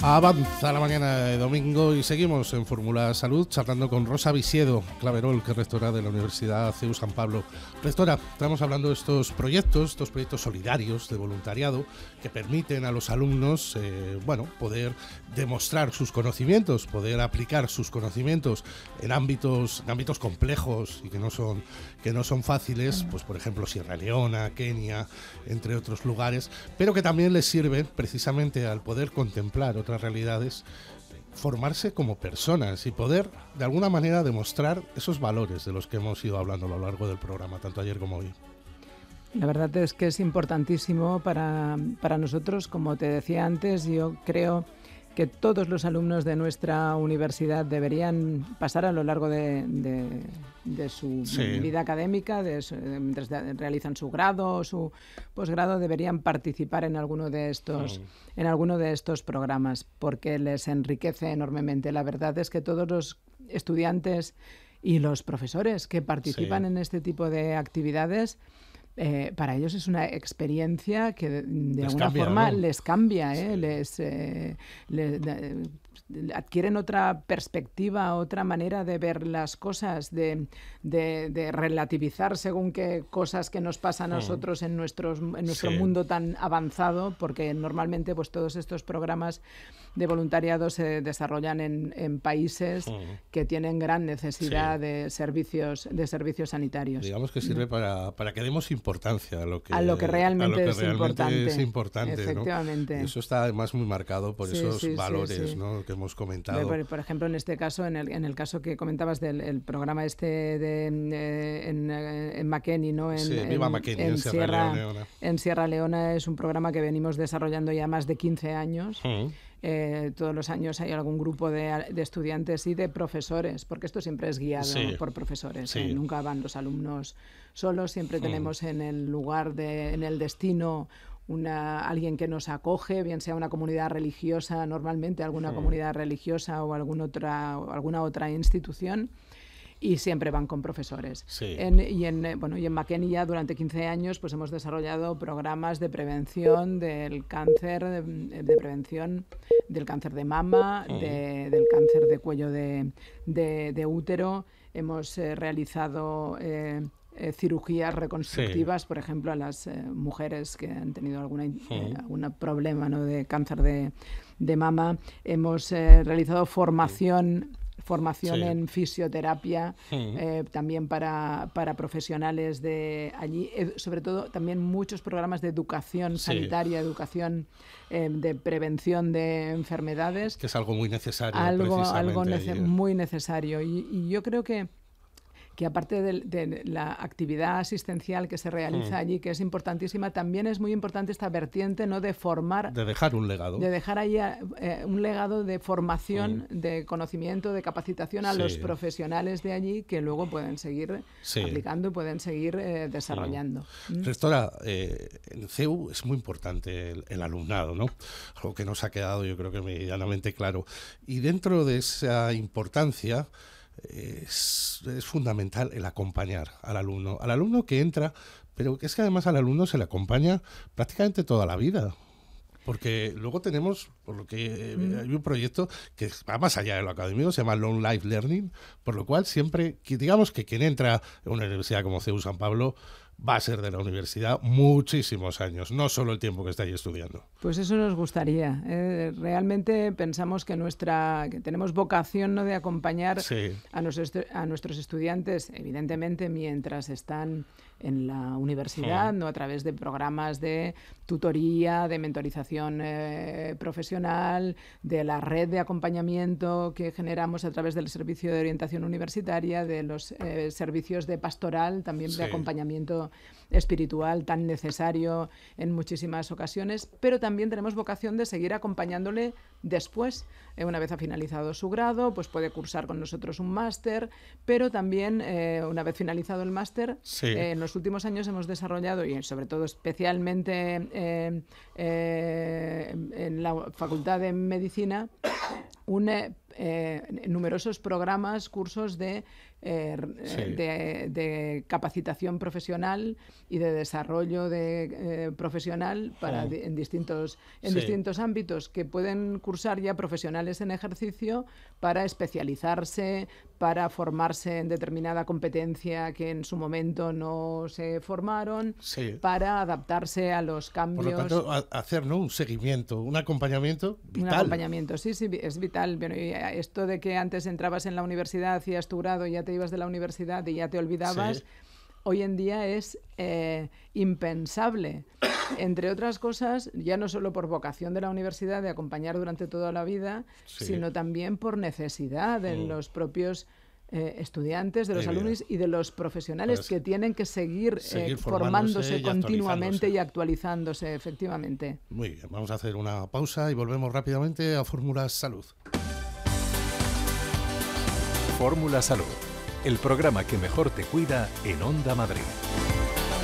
Avanza la mañana de domingo y seguimos en Fórmula Salud charlando con Rosa Visiedo Claverol, que es rectora de la Universidad CEU San Pablo. Rectora, estamos hablando de estos proyectos solidarios de voluntariado que permiten a los alumnos poder demostrar sus conocimientos, poder aplicar sus conocimientos en ámbitos complejos y que no son fáciles, pues por ejemplo Sierra Leona, Kenia, entre otros lugares, pero que también les sirve precisamente al poder contemplar otras realidades, formarse como personas y poder de alguna manera demostrar esos valores de los que hemos ido hablando a lo largo del programa, tanto ayer como hoy. La verdad es que es importantísimo para nosotros, como te decía antes. Yo creo que todos los alumnos de nuestra universidad deberían pasar a lo largo de su vida académica, mientras realizan su grado o su posgrado, deberían participar en alguno de estos programas, porque les enriquece enormemente. La verdad es que todos los estudiantes y los profesores que participan en este tipo de actividades, para ellos es una experiencia que de alguna forma, ¿no?, les cambia, adquieren otra perspectiva, otra manera de ver las cosas, de relativizar según qué cosas que nos pasan a nosotros en nuestro mundo tan avanzado, porque normalmente pues todos estos programas de voluntariado se desarrollan en países que tienen gran necesidad de servicios sanitarios. Digamos que sirve para que demos importancia a lo que realmente es importante, efectivamente, ¿no? Y eso está además muy marcado por esos valores, ¿no?, que hemos comentado. Por ejemplo, en este caso, en el caso que comentabas del programa en Makeni, ¿no? Viva Makeni, en Sierra Leona. En Sierra Leona es un programa que venimos desarrollando ya más de 15 años. Todos los años hay algún grupo de estudiantes y de profesores, porque esto siempre es guiado por profesores. Nunca van los alumnos solos, siempre tenemos en el lugar, en el destino, alguien que nos acoge, bien sea una comunidad religiosa, normalmente alguna comunidad religiosa o alguna otra institución. Y siempre van con profesores. En Makeni ya durante 15 años pues hemos desarrollado programas de prevención del cáncer, de prevención del cáncer de mama, del cáncer de cuello de útero. Hemos realizado cirugías reconstructivas, por ejemplo, a las mujeres que han tenido algún problema, ¿no?, de cáncer de mama. Hemos realizado formación en fisioterapia, también para profesionales de allí, sobre todo también muchos programas de educación sanitaria, educación de prevención de enfermedades. Que es algo muy necesario. Muy necesario. Y yo creo que aparte de la actividad asistencial que se realiza allí, que es importantísima, también es muy importante esta vertiente, ¿no?, de formar. De dejar un legado. De dejar allí un legado de formación, de conocimiento, de capacitación a los profesionales de allí, que luego pueden seguir aplicando y pueden seguir desarrollando. Rectora, en CEU es muy importante el alumnado, ¿no? Algo que nos ha quedado, yo creo que medianamente claro. Y dentro de esa importancia, es fundamental el acompañar al alumno que entra, pero es que además al alumno se le acompaña prácticamente toda la vida, porque luego tenemos, por lo que hay un proyecto que va más allá de lo académico, se llama Long Life Learning, por lo cual siempre, digamos que quien entra en una universidad como CEU San Pablo va a ser de la universidad muchísimos años, no solo el tiempo que está ahí estudiando. Pues eso nos gustaría. Realmente pensamos que tenemos vocación, ¿no?, de acompañar a nuestros estudiantes, evidentemente mientras están en la universidad, ¿no?, a través de programas de tutoría, de mentorización profesional, de la red de acompañamiento que generamos a través del servicio de orientación universitaria, de los servicios de pastoral, también de acompañamiento espiritual tan necesario en muchísimas ocasiones, pero también tenemos vocación de seguir acompañándole después. Una vez ha finalizado su grado, pues puede cursar con nosotros un máster, pero también una vez finalizado el máster, en los últimos años hemos desarrollado, y sobre todo especialmente en la Facultad de Medicina, numerosos programas, cursos de de capacitación profesional y de desarrollo profesional en distintos ámbitos, que pueden cursar ya profesionales en ejercicio para especializarse, para formarse en determinada competencia que en su momento no se formaron, para adaptarse a los cambios. Por lo tanto, hacer un seguimiento, un acompañamiento vital. Un acompañamiento, sí, es vital. Bueno, y esto de que antes entrabas en la universidad, hacías tu grado y ya te ibas de la universidad y ya te olvidabas, hoy en día es impensable. Entre otras cosas, ya no solo por vocación de la universidad de acompañar durante toda la vida, sino también por necesidad de los propios estudiantes, de los alumnos y de los profesionales que tienen que seguir formándose continuamente y actualizándose, efectivamente. Muy bien, vamos a hacer una pausa y volvemos rápidamente a Fórmula Salud. Fórmula Salud, el programa que mejor te cuida en Onda Madrid.